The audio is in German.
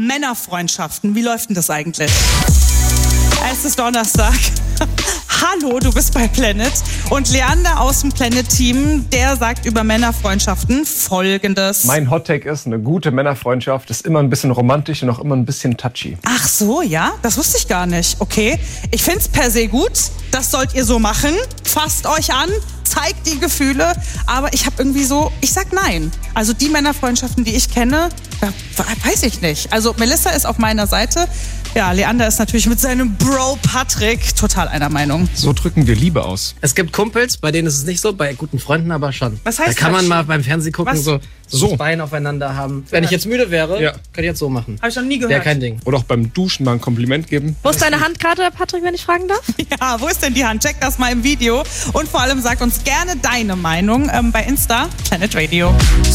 Männerfreundschaften. Wie läuft denn das eigentlich? Es ist Donnerstag. Hallo, du bist bei Planet. Und Leander aus dem Planet-Team, der sagt über Männerfreundschaften Folgendes. Mein Hottake ist, eine gute Männerfreundschaft ist immer ein bisschen romantisch und auch immer ein bisschen touchy. Ach so, ja? Das wusste ich gar nicht. Okay. Ich find's per se gut. Das sollt ihr so machen. Fasst euch an. Zeigt die Gefühle. Aber ich habe irgendwie so, ich sag nein. Also die Männerfreundschaften, die ich kenne, weiß ich nicht. Also Melissa ist auf meiner Seite. Ja, Leander ist natürlich mit seinem Bro Patrick total einer Meinung. So drücken wir Liebe aus. Es gibt Kumpels, bei denen ist es nicht so, bei guten Freunden aber schon. Was heißt da kann man das? mal beim Fernsehen gucken, so das Bein aufeinander haben. Wenn ich jetzt müde wäre, könnte ich jetzt so machen. Habe ich noch nie gehört. Wäre kein Ding. Oder auch beim Duschen mal ein Kompliment geben. Wo ist deine Handkarte, Patrick, wenn ich fragen darf? Ja, wo ist denn die Hand? Check das mal im Video. Und vor allem sag uns gerne deine Meinung bei Insta, Planet Radio.